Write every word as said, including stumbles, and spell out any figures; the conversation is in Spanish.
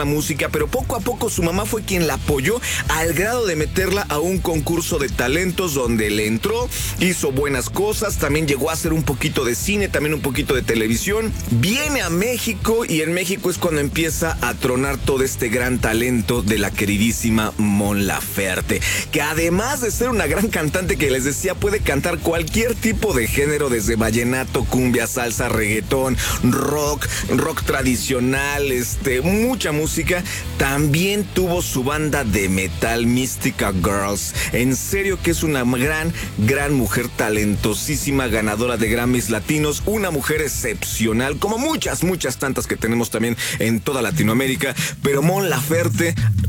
música, pero poco a poco su mamá fue quien la apoyó al grado de meterla a un concurso de talentos donde le entró, hizo buenas cosas, también llegó a hacer un poquito de cine, también un poquito de televisión. Viene a México y en México es cuando empieza a tronar todo este gran talento de la queridísima Mon Laferte, que además de ser una gran cantante que les decía, puede cantar cualquier tipo de género, desde vallenato, cumbia, salsa, reggaetón, rock, rock tradicional, este, mucha música. También tuvo su banda de metal, Mystica Girls. En serio que es una gran, gran mujer talentosísima, ganadora de Grammys latinos, una mujer excepcional, como muchas, muchas tantas que tenemos también en toda Latinoamérica. Pero Mon Laferte